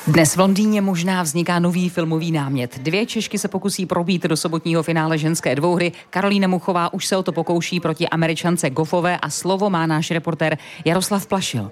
Dnes v Londýně možná vzniká nový filmový námět. 2 Češky se pokusí probít do sobotního finále ženské dvouhry. Karolína Muchová už se o to pokouší proti Američance Goffové a slovo má náš reportér Jaroslav Plašil.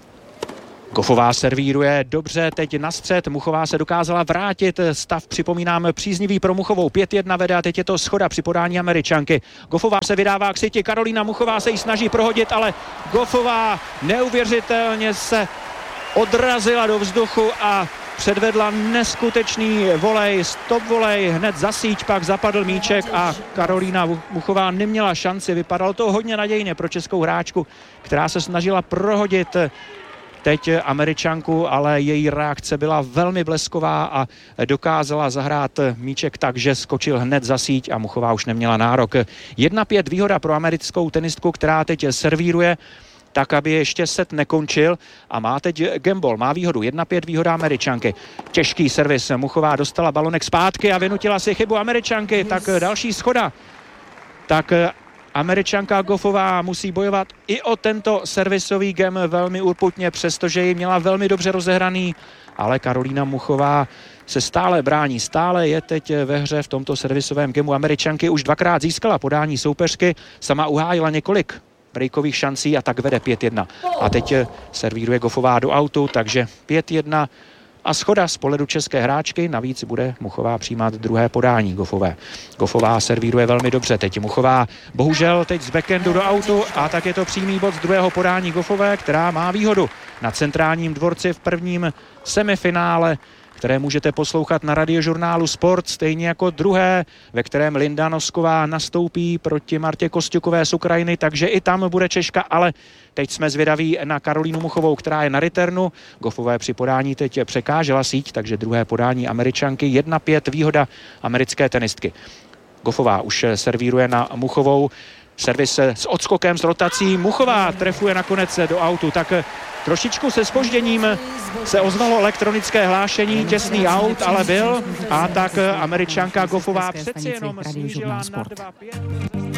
Goffová servíruje dobře, teď nastřed, Muchová se dokázala vrátit, stav připomínám příznivý pro Muchovou, 5-1 vede a teď je to schoda při podání Američanky. Goffová se vydává k syti, Karolína Muchová se jí snaží prohodit, ale Goffová neuvěřitelně se odrazila do vzduchu a předvedla neskutečný volej, stop volej, hned za síť pak zapadl míček a Karolína Muchová neměla šanci, vypadalo to hodně nadějně pro českou hráčku, která se snažila prohodit teď Američanku, ale její reakce byla velmi blesková a dokázala zahrát míček tak, že skočil hned za síť a Muchová už neměla nárok. 1-5 výhoda pro americkou tenistku, která teď servíruje tak, aby ještě set nekončil a má teď gamble, má výhodu, 1-5 výhoda Američanky. Těžký servis, Muchová dostala balonek zpátky a vynutila si chybu Američanky, tak další schoda. Tak Američanka Goffová musí bojovat i o tento servisový game velmi urputně, přestože ji měla velmi dobře rozehraný, ale Karolína Muchová se stále brání, stále je teď ve hře v tomto servisovém gameu. Američanky už 2krát získala podání soupeřky, sama uhájila několik breakových šancí a tak vede 5-1. A teď servíruje Goffová do autu, takže 5-1 a schoda z pohledu české hráčky. Navíc bude Muchová přijímat druhé podání Goffové. Goffová servíruje velmi dobře. Teď Muchová bohužel teď z backendu do autu a tak je to přímý bod z druhého podání Goffové, která má výhodu na centrálním dvorci v prvním semifinále, které můžete poslouchat na radiožurnálu Sport, stejně jako druhé, ve kterém Linda Nosková nastoupí proti Martě Kosťukové z Ukrajiny, takže i tam bude Češka, ale teď jsme zvědaví na Karolínu Muchovou, která je na returnu. Goffové při podání teď překážela síť, takže druhé podání Američanky, 1-5 výhoda americké tenistky. Goffová už servíruje na Muchovou, servis s odskokem, s rotací, Muchová trefuje nakonec do autu, tak trošičku se zpožděním se ozvalo elektronické hlášení, těsný aut, ale byl a tak Američanka Goffová přeci jenom snížila na 2-5.